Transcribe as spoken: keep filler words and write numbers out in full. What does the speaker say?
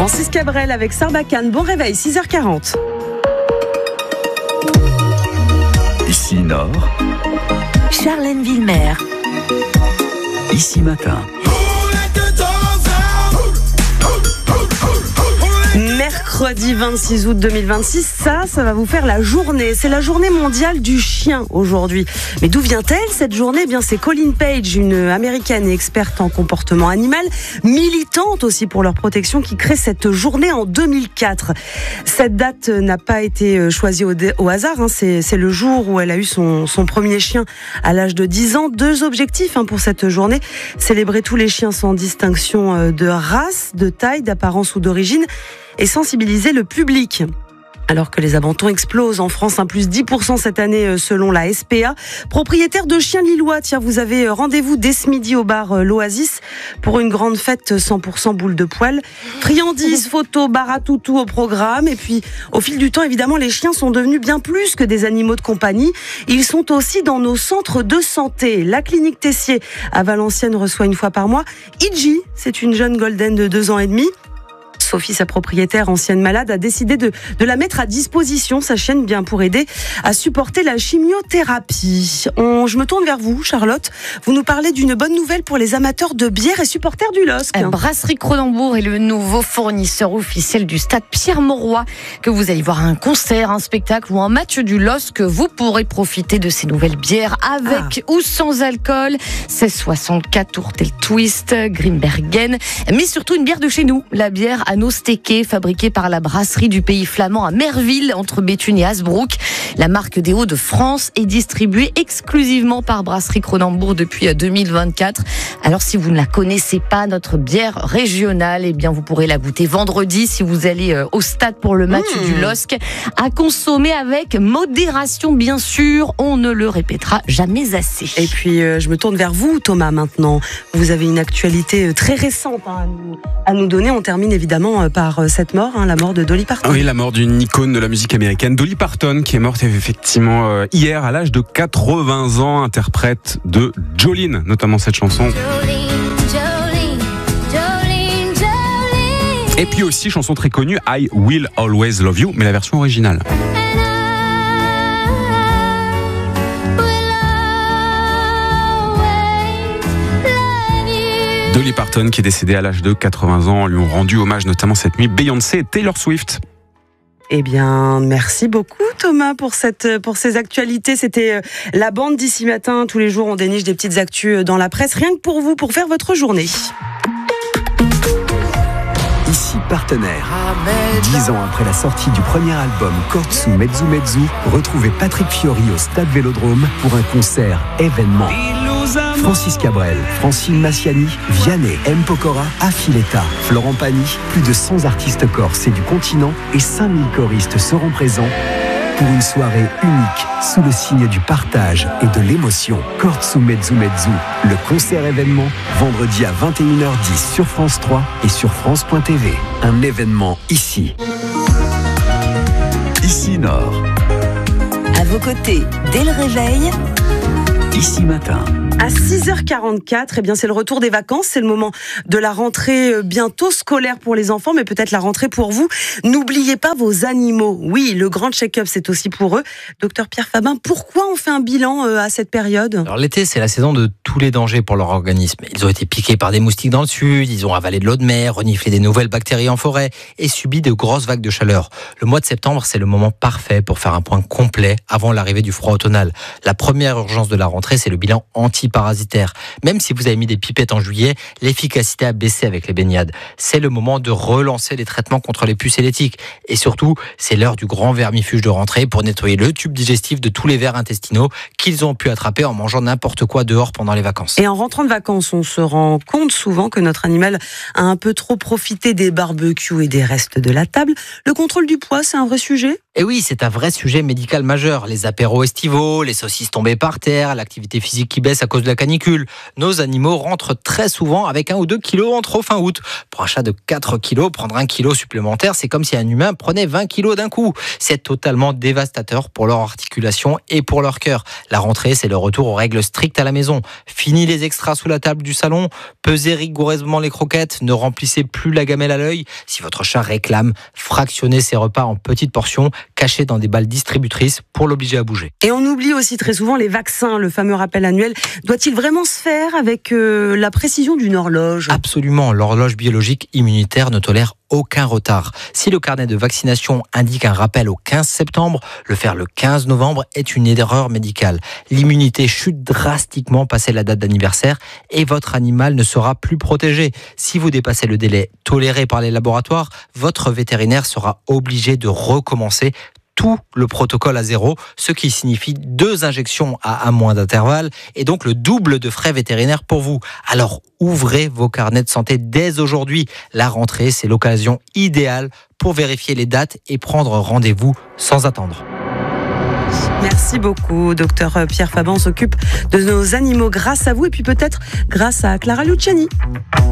Francis Cabrel avec Sarbacane. Bon réveil, six heures quarante. Ici Nord, Charlène Villemer. Ici Matin. Mercredi vingt-six août deux mille vingt-six, ça, ça va vous faire la journée. C'est la journée mondiale du chien aujourd'hui. Mais d'où vient-elle cette journée ? Eh bien, c'est Colleen Page, une américaine et experte en comportement animal, militante aussi pour leur protection, qui crée cette journée en deux mille quatre. Cette date n'a pas été choisie au, dé- au hasard. Hein. C'est, c'est le jour où elle a eu son, son premier chien à l'âge de dix ans. Deux objectifs hein, pour cette journée. Célébrer tous les chiens sans distinction de race, de taille, d'apparence ou d'origine, et sensibiliser le public. Alors que les abandons explosent en France, un plus dix pour cent cette année selon la S P A. Propriétaire de chiens lillois, tiens, vous avez rendez-vous dès ce midi au bar L'Oasis pour une grande fête cent pour cent boule de poil. Friandises, photos, bar à toutou au programme. Et puis, au fil du temps, évidemment, les chiens sont devenus bien plus que des animaux de compagnie. Ils sont aussi dans nos centres de santé. La clinique Tessier à Valenciennes reçoit une fois par mois Iji, c'est une jeune golden de deux ans et demi. Sophie, sa propriétaire, ancienne malade, a décidé de, de la mettre à disposition, sa chienne, bien pour aider à supporter la chimiothérapie. On, je me tourne vers vous, Charlotte. Vous nous parlez d'une bonne nouvelle pour les amateurs de bière et supporters du L O S C. Brasserie Cronenbourg est le nouveau fournisseur officiel du stade Pierre-Mauroy. Que vous allez voir un concert, un spectacle ou un match du L O S C, vous pourrez profiter de ces nouvelles bières avec ah. ou sans alcool. seize soixante-quatre, Tourtel Twist, Grimbergen, mais surtout une bière de chez nous, la bière à Nosteke, fabriquée par la brasserie du Pays Flamand à Merville, entre Béthune et Hasbrook. La marque des Hauts-de-France est distribuée exclusivement par Brasserie Cronenbourg depuis deux mille vingt-quatre. Alors si vous ne la connaissez pas, notre bière régionale, eh bien vous pourrez la goûter vendredi si vous allez au stade pour le match mmh. du L O S C. À consommer avec modération, bien sûr. On ne le répétera jamais assez. Et puis euh, je me tourne vers vous, Thomas, maintenant. Vous avez une actualité très récente hein, à, nous, à nous donner. On termine évidemment par cette mort, hein, la mort de Dolly Parton. Oui, la mort d'une icône de la musique américaine, Dolly Parton, qui est morte effectivement euh, hier à l'âge de quatre-vingts ans, interprète de Jolene, notamment cette chanson. Jolene, Jolene, Jolene, Jolene. Et puis aussi chanson très connue, I Will Always Love You, mais la version originale. Dolly Parton qui est décédée à l'âge de quatre-vingts ans, lui ont rendu hommage notamment cette nuit Beyoncé et Taylor Swift. Eh bien, merci beaucoup Thomas pour cette pour ces actualités. C'était la bande d'ici matin. Tous les jours, on déniche des petites actus dans la presse, rien que pour vous, pour faire votre journée. Ici Partenaire. Dix ans après la sortie du premier album Kortsu Mezzu Mezzu, retrouvez Patrick Fiori au Stade Vélodrome pour un concert événement. Francis Cabrel, Francine Massiani, Vianney, M. Pokora, Affiletta, Florent Pagny, plus de cent artistes corses et du continent et cinq mille choristes seront présents pour une soirée unique sous le signe du partage et de l'émotion. Kortsu Mezzu Mezzu, le concert événement, vendredi à vingt et une heures dix sur France trois et sur France point T V. Un événement ici. Ici Nord. À vos côtés, dès le réveil. Ici Matin. À six heures quarante-quatre, eh bien c'est le retour des vacances, c'est le moment de la rentrée bientôt scolaire pour les enfants, mais peut-être la rentrée pour vous. N'oubliez pas vos animaux. Oui, le grand check-up, c'est aussi pour eux. Docteur Pierre Fabin, pourquoi on fait un bilan à cette période ? Alors l'été, c'est la saison de tous les dangers pour leur organisme. Ils ont été piqués par des moustiques dans le sud, ils ont avalé de l'eau de mer, reniflé des nouvelles bactéries en forêt et subi de grosses vagues de chaleur. Le mois de septembre, c'est le moment parfait pour faire un point complet avant l'arrivée du froid automnal. La première urgence de la rentrée, c'est le bilan anti-parasitaire. Même si vous avez mis des pipettes en juillet, l'efficacité a baissé avec les baignades. C'est le moment de relancer les traitements contre les puces et les tiques. Et surtout, c'est l'heure du grand vermifuge de rentrée pour nettoyer le tube digestif de tous les vers intestinaux qu'ils ont pu attraper en mangeant n'importe quoi dehors pendant les vacances. Et en rentrant de vacances, on se rend compte souvent que notre animal a un peu trop profité des barbecues et des restes de la table. Le contrôle du poids, c'est un vrai sujet ? Et oui, c'est un vrai sujet médical majeur. Les apéros estivaux, les saucisses tombées par terre, l'activité physique qui baisse à cause cause de la canicule. Nos animaux rentrent très souvent avec un ou deux kilos en trop fin août. Pour un chat de quatre kilos, prendre un kilo supplémentaire, c'est comme si un humain prenait vingt kilos d'un coup. C'est totalement dévastateur pour leur articulation et pour leur cœur. La rentrée, c'est le retour aux règles strictes à la maison. Fini les extras sous la table du salon, pesez rigoureusement les croquettes, ne remplissez plus la gamelle à l'œil. Si votre chat réclame, fractionnez ses repas en petites portions, cachées dans des balles distributrices pour l'obliger à bouger. Et on oublie aussi très souvent les vaccins. Le fameux rappel annuel, doit-il vraiment se faire avec euh, la précision d'une horloge ? Absolument, l'horloge biologique immunitaire ne tolère aucun retard. Si le carnet de vaccination indique un rappel au quinze septembre, le faire le quinze novembre est une erreur médicale. L'immunité chute drastiquement passé la date d'anniversaire et votre animal ne sera plus protégé. Si vous dépassez le délai toléré par les laboratoires, votre vétérinaire sera obligé de recommencer tout le protocole à zéro, ce qui signifie deux injections à un mois d'intervalle et donc le double de frais vétérinaires pour vous. Alors ouvrez vos carnets de santé dès aujourd'hui. La rentrée, c'est l'occasion idéale pour vérifier les dates et prendre rendez-vous sans attendre. Merci beaucoup, docteur Pierre Faban. On s'occupe de nos animaux grâce à vous et puis peut-être grâce à Clara Luciani.